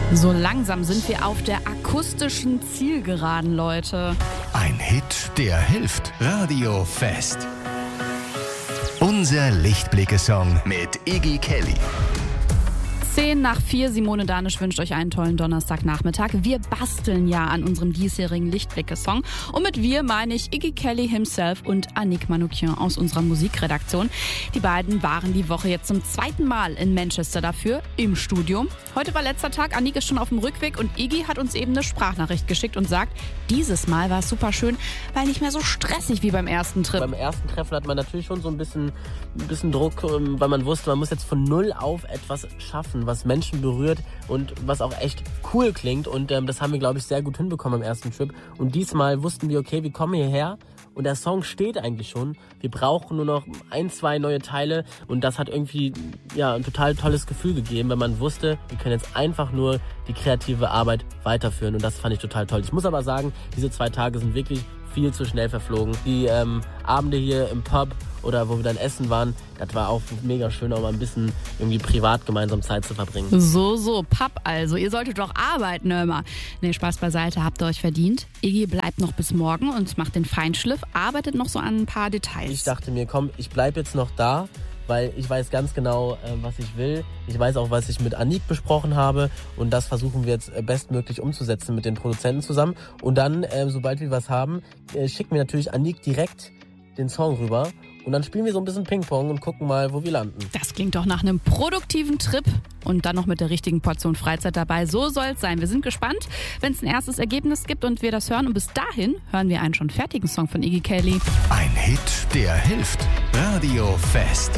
So langsam sind wir auf der akustischen Zielgeraden, Leute. Ein Hit, der hilft. Radio Fest. Unser Lichtblicke-Song mit Iggy Kelly. 4:10, Simone Danisch wünscht euch einen tollen Donnerstagnachmittag. Wir basteln ja an unserem diesjährigen Lichtblicke-Song. Und mit wir meine ich Iggy Kelly himself und Annick Manoukian aus unserer Musikredaktion. Die beiden waren die Woche jetzt zum zweiten Mal in Manchester dafür, im Studio. Heute war letzter Tag, Annick ist schon auf dem Rückweg und Iggy hat uns eben eine Sprachnachricht geschickt und sagt, dieses Mal war es super schön, weil nicht mehr so stressig wie beim ersten Trip. Beim ersten Treffen hat man natürlich schon so ein bisschen Druck, weil man wusste, man muss jetzt von null auf etwas schaffen, was Menschen berührt und was auch echt cool klingt. Und das haben wir, glaube ich, sehr gut hinbekommen am ersten Trip. Und diesmal wussten wir, okay, wir kommen hierher und der Song steht eigentlich schon. Wir brauchen nur noch 1, 2 neue Teile und das hat irgendwie ein total tolles Gefühl gegeben, wenn man wusste, wir können jetzt einfach nur die kreative Arbeit weiterführen und das fand ich total toll. Ich muss aber sagen, diese 2 Tage sind wirklich viel zu schnell verflogen. Die Abende hier im Pub oder wo wir dann essen waren, das war auch mega schön, auch mal ein bisschen irgendwie privat gemeinsam Zeit zu verbringen. So, Pub also. Ihr solltet doch arbeiten immer. Nee, Spaß beiseite, habt ihr euch verdient. Iggy bleibt noch bis morgen und macht den Feinschliff, arbeitet noch so an ein paar Details. Ich dachte mir, komm, ich bleib jetzt noch da, weil ich weiß ganz genau, was ich will. Ich weiß auch, was ich mit Annick besprochen habe und das versuchen wir jetzt bestmöglich umzusetzen mit den Produzenten zusammen. Und dann, sobald wir was haben, schicken wir natürlich Annick direkt den Song rüber und dann spielen wir so ein bisschen Ping-Pong und gucken mal, wo wir landen. Das klingt doch nach einem produktiven Trip und dann noch mit der richtigen Portion Freizeit dabei. So soll es sein. Wir sind gespannt, wenn es ein erstes Ergebnis gibt und wir das hören. Und bis dahin hören wir einen schon fertigen Song von Iggy Kelly. Ein Hit, der hilft. Radio Fest.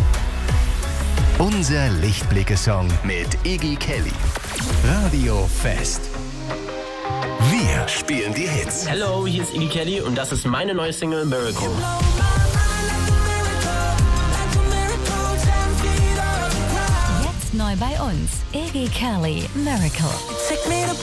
Unser Lichtblicke-Song mit Iggy Kelly. Radio Fest. Wir spielen die Hits. Hello, hier ist Iggy Kelly und das ist meine neue Single Miracle. Jetzt neu bei uns, Iggy Kelly, Miracle.